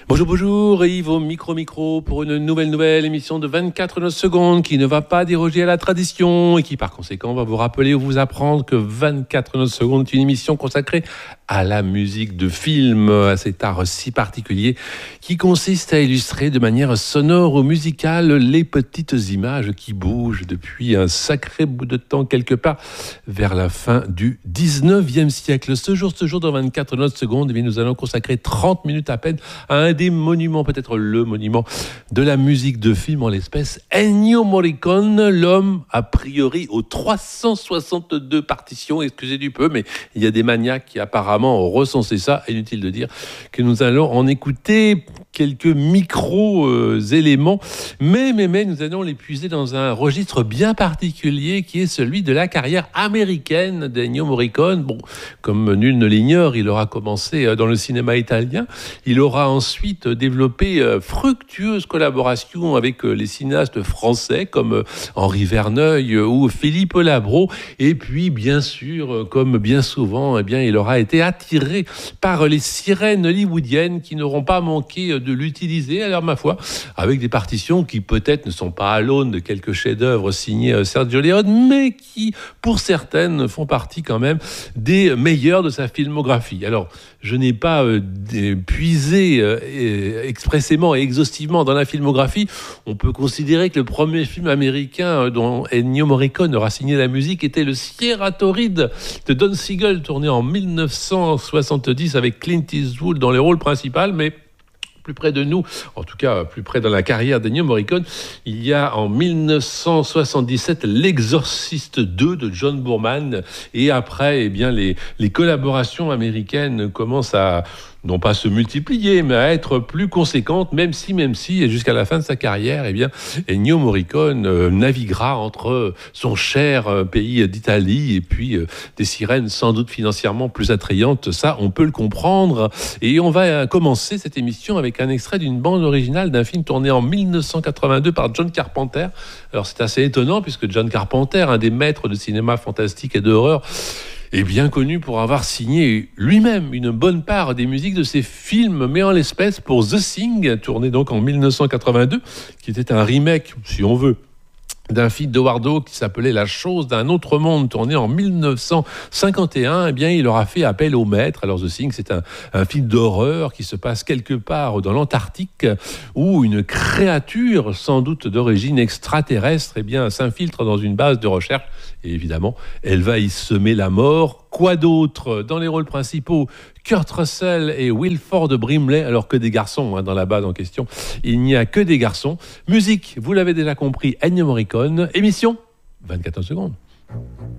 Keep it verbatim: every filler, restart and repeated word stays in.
Bonjour, bonjour, Yves au micro-micro pour une nouvelle nouvelle émission de vingt-quatre secondes qui ne va pas déroger à la tradition et qui par conséquent va vous rappeler ou vous apprendre que vingt-quatre secondes est une émission consacrée à la musique de film, à cet art si particulier qui consiste à illustrer de manière sonore ou musicale les petites images qui bougent depuis un sacré bout de temps quelque part vers la fin du dix-neuvième siècle. Ce jour, ce jour dans vingt-quatre secondes, eh bien, nous allons consacrer trente minutes à peine à un des monuments, peut-être le monument de la musique de film en l'espèce, Ennio Morricone, l'homme a priori aux trois cent soixante-deux partitions, excusez du peu, mais il y a des maniaques qui apparemment ont recensé ça. Inutile de dire que nous allons en écouter quelques micro-éléments, mais, mais, mais nous allons les puiser dans un registre bien particulier qui est celui de la carrière américaine d'Ennio Morricone. Bon, comme nul ne l'ignore, il aura commencé dans le cinéma italien, il aura ensuite développé fructueuse collaboration avec les cinéastes français comme Henri Verneuil ou Philippe Labro, et puis bien sûr, comme bien souvent, eh bien, il aura été attiré par les sirènes hollywoodiennes qui n'auront pas manqué de l'utiliser, alors ma foi, avec des partitions qui peut-être ne sont pas à l'aune de quelques chefs-d'œuvre signés Sergio Leone, mais qui, pour certaines, font partie quand même des meilleurs de sa filmographie. Alors, je n'ai pas euh, puisé euh, expressément et exhaustivement dans la filmographie. On peut considérer que le premier film américain dont Ennio Morricone aura signé la musique était le Sierra Torride de Don Siegel, tourné en mille neuf cent soixante-dix avec Clint Eastwood dans les rôles principaux, mais plus près de nous, en tout cas plus près dans la carrière d'Ennio Morricone, il y a en mille neuf cent soixante-dix-sept L'Exorciste deux de John Boorman, et après, eh bien, les, les collaborations américaines commencent à non pas se multiplier, mais à être plus conséquentes, même si, même si, jusqu'à la fin de sa carrière, eh bien, Ennio Morricone euh, naviguera entre son cher euh, pays d'Italie et puis euh, des sirènes sans doute financièrement plus attrayantes. Ça, on peut le comprendre. Et on va euh, commencer cette émission avec un extrait d'une bande originale d'un film tourné en mille neuf cent quatre-vingt-deux par John Carpenter. Alors, c'est assez étonnant puisque John Carpenter, un des maîtres de cinéma fantastique et d'horreur, est bien connu pour avoir signé lui-même une bonne part des musiques de ses films, mais en l'espèce pour The Thing, tourné donc en mille neuf cent quatre-vingt-deux, qui était un remake, si on veut, d'un film d'Howard Hawks qui s'appelait La chose d'un autre monde, tourné en mille neuf cent cinquante et un. Eh bien, il aura fait appel au maître. Alors, The Thing, c'est un, un film d'horreur qui se passe quelque part dans l'Antarctique, où une créature, sans doute d'origine extraterrestre, eh bien, s'infiltre dans une base de recherche. Et évidemment, elle va y semer la mort. Quoi d'autre? Dans les rôles principaux, Kurt Russell et Wilford Brimley, alors que des garçons hein, dans la base en question. Il n'y a que des garçons. Musique, vous l'avez déjà compris, Ennio Morricone. Émission, vingt-quatre secondes.